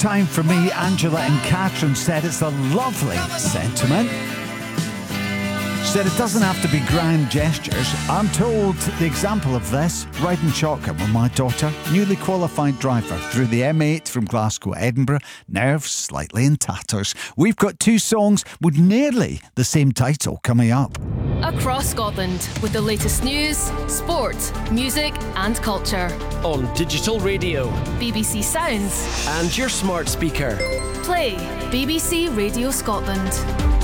time for me. Angela and Catherine said it's a lovely sentiment. Said it doesn't have to be grand gestures. I'm told the example of this, riding shotgun with my daughter, newly qualified driver through the M8 from Glasgow, Edinburgh, nerves slightly in tatters. We've got two songs with nearly the same title coming up. Across Scotland with the latest news, sport, music and culture. On digital radio, BBC Sounds and your smart speaker. Play BBC Radio Scotland.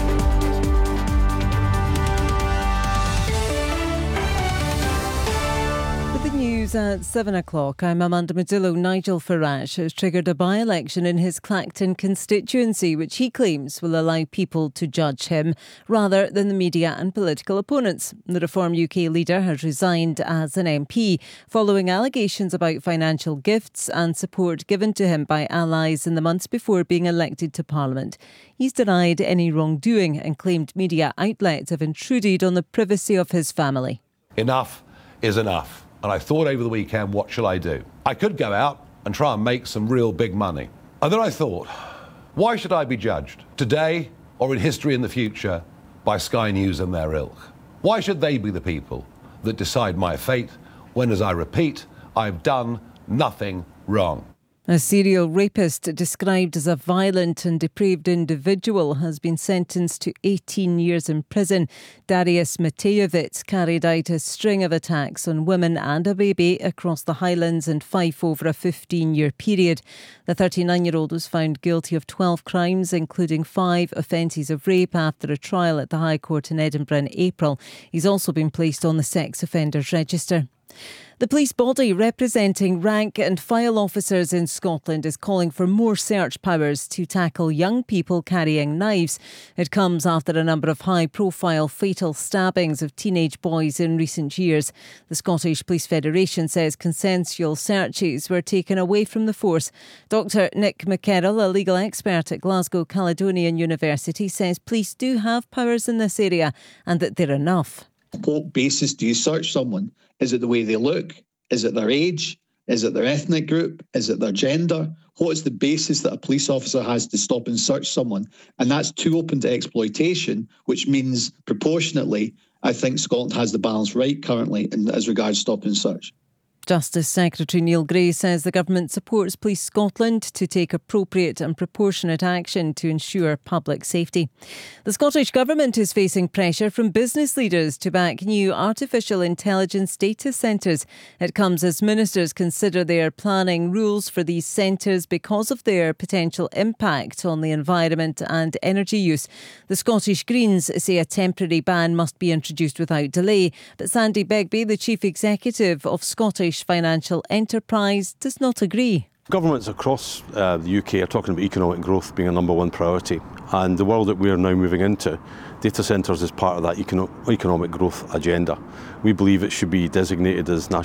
News at 7 o'clock. I'm Amanda Madillo. Nigel Farage has triggered a by-election in his Clacton constituency, which he claims will allow people to judge him rather than the media and political opponents. The Reform UK leader has resigned as an MP following allegations about financial gifts and support given to him by allies in the months before being elected to Parliament. He's denied any wrongdoing and claimed media outlets have intruded on the privacy of his family. Enough is enough. And I thought over the weekend, what shall I do? I could go out and try and make some real big money. And then I thought, why should I be judged today or in history in the future by Sky News and their ilk? Why should they be the people that decide my fate when, as I repeat, I've done nothing wrong? A serial rapist described as a violent and depraved individual has been sentenced to 18 years in prison. Darius Matejevich carried out a string of attacks on women and a baby across the Highlands and Fife over a 15-year period. The 39-year-old was found guilty of 12 crimes, including 5 offences of rape after a trial at the High Court in Edinburgh in April. He's also been placed on the sex offenders register. The police body representing rank and file officers in Scotland is calling for more search powers to tackle young people carrying knives. It comes after a number of high-profile fatal stabbings of teenage boys in recent years. The Scottish Police Federation says consensual searches were taken away from the force. Dr Nick McKerrell, a legal expert at Glasgow Caledonian University, says police do have powers in this area and that they're enough. On what basis do you search someone? Is it the way they look? Is it their age? Is it their ethnic group? Is it their gender? What is the basis that a police officer has to stop and search someone? And that's too open to exploitation, which means proportionately, I think Scotland has the balance right currently as regards stop and search. Justice Secretary Neil Gray says the government supports Police Scotland to take appropriate and proportionate action to ensure public safety. The Scottish Government is facing pressure from business leaders to back new artificial intelligence data centres. It comes as ministers consider their planning rules for these centres because of their potential impact on the environment and energy use. The Scottish Greens say a temporary ban must be introduced without delay, but Sandy Begbie, the Chief Executive of Scottish Financial Enterprise, does not agree. Governments across the UK are talking about economic growth being a number one priority, and the world that we are now moving into, data centres is part of that economic growth agenda. We believe it should be designated as national